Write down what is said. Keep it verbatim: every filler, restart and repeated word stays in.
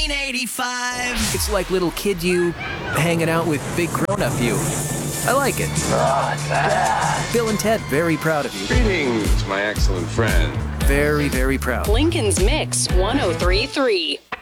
nineteen eighty-five. It's like little kid you hanging out with big grown-up you. I like it. Bill and Ted, very proud of you. Greetings, my excellent friend. Very, very proud. Lincoln's Mix one oh three point three.